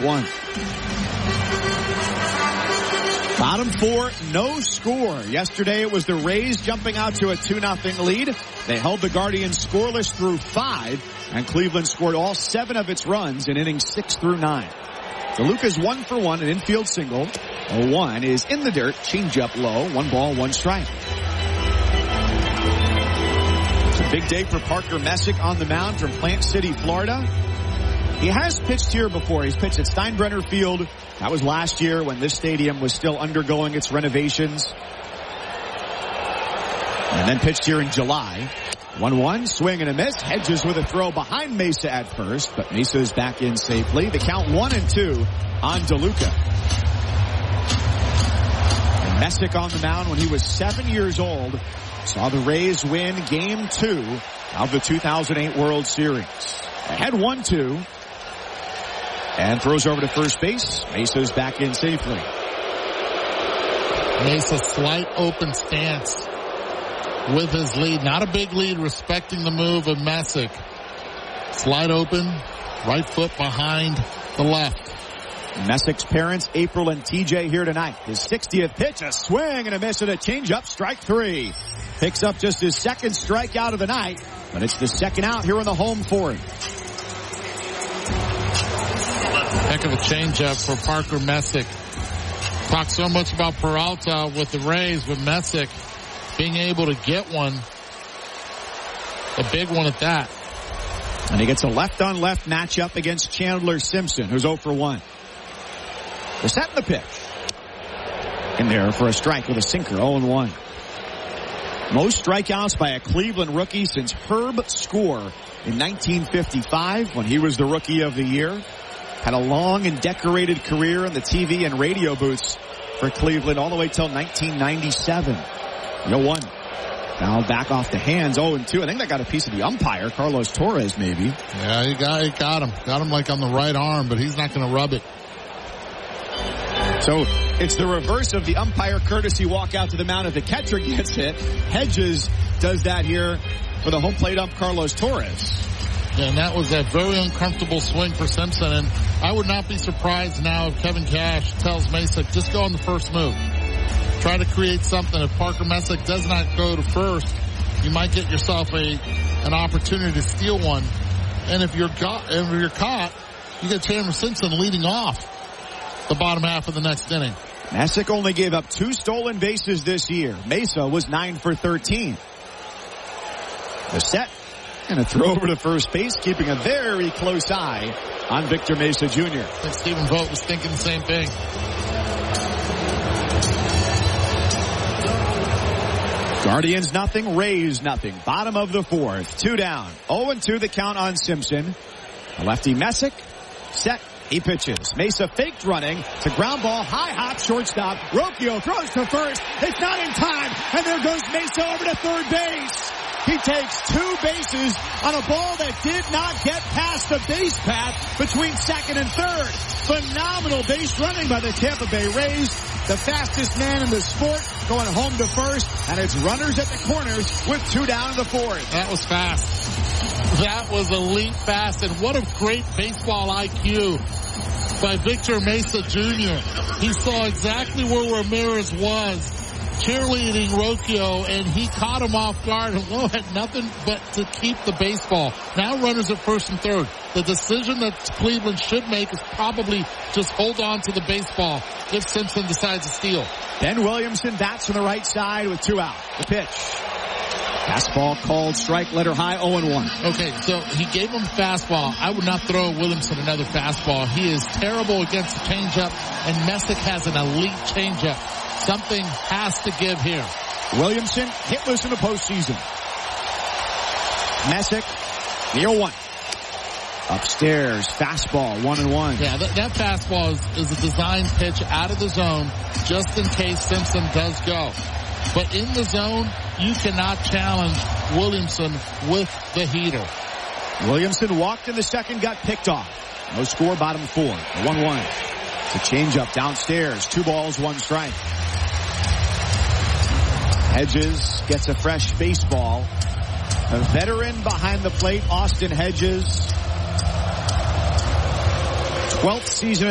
1. Bottom 4, no score. Yesterday it was the Rays jumping out to a 2-0 lead. They held the Guardians scoreless through 5, and Cleveland scored all 7 of its runs in innings 6 through 9. DeLuca's 1 for 1, an infield single. 0-1 is in the dirt, changeup low, 1 ball, 1 strike. It's a big day for Parker Messick on the mound from Plant City, Florida. He has pitched here before. He's pitched at Steinbrenner Field. That was last year when this stadium was still undergoing its renovations. And then pitched here in July. 1-1, swing and a miss. Hedges with a throw behind Mesa at first, but Mesa is back in safely. The count 1-2 on DeLuca. And Messick on the mound when he was 7 years old. Saw the Rays win Game 2 of the 2008 World Series. Ahead 1-2. And throws over to first base. Mesa's back in safely. Mesa slight open stance with his lead. Not a big lead, respecting the move of Messick. Slight open, right foot behind the left. Messick's parents, April and TJ, here tonight. His 60th pitch, a swing and a miss and a changeup, strike 3. Picks up just his second strikeout of the night, but it's the second out here in the home fourth. Heck of a changeup for Parker Messick. Talked so much about Peralta with the Rays, with Messick being able to get one. A big one at that. And he gets a left-on-left matchup against Chandler Simpson, who's 0 for 1. They're setting the pitch. In there for a strike with a sinker, 0-1. Most strikeouts by a Cleveland rookie since Herb Score in 1955 when he was the Rookie of the Year. Had a long and decorated career in the TV and radio booths for Cleveland all the way till 1997. 0-1. Now back off the hands, 0-2. I think that got a piece of the umpire, Carlos Torres, maybe. Yeah, he got him. Got him like on the right arm, but he's not going to rub it. So it's the reverse of the umpire courtesy walk out to the mound if the catcher gets it. Hedges does that here for the home plate ump, Carlos Torres. Yeah, and that was a very uncomfortable swing for Simpson, and I would not be surprised now if Kevin Cash tells Messick, just go on the first move. Try to create something. If Parker Messick does not go to first, you might get yourself an opportunity to steal one. And if you're caught, you get Chandler Simpson leading off the bottom half of the next inning. Messick only gave up 2 stolen bases this year. Mesa was 9 for 13. The set and a throw over to first base, keeping a very close eye on Victor Mesa Jr. I think Stephen Vogt was thinking the same thing. Guardians nothing, Rays nothing. Bottom of the 4th, 2 down. 0-2 the count on Simpson. A lefty Messick, set. He pitches. Mesa faked running to ground ball, high hop, shortstop. Rocchio throws to first. It's not in time. And there goes Mesa over to third base. He takes 2 bases on a ball that did not get past the base path between second and third. Phenomenal base running by the Tampa Bay Rays. The fastest man in the sport going home to first. And it's runners at the corners with 2 down in the 4th. That was fast. That was elite fast. And what a great baseball IQ by Victor Mesa Jr. He saw exactly where Ramirez was, cheerleading Rocchio, and he caught him off guard. And Lowe had nothing but to keep the baseball. Now runners at first and third. The decision that Cleveland should make is probably just hold on to the baseball if Simpson decides to steal. Ben Williamson bats from the right side with 2 out. The pitch. Fastball called strike, letter high, 0-1. Okay, so he gave him fastball. I would not throw Williamson another fastball. He is terrible against the changeup, and Messick has an elite changeup. Something has to give here. Williamson hitless in the postseason. Messick, the 0-1. Upstairs, fastball, 1-1. Yeah, that fastball is a design pitch out of the zone just in case Simpson does go. But in the zone, you cannot challenge Williamson with the heater. Williamson walked in the second, got picked off. No score, bottom 4. 1-1. It's a changeup downstairs. 2 balls, 1 strike. Hedges gets a fresh baseball. A veteran behind the plate, Austin Hedges. 12th season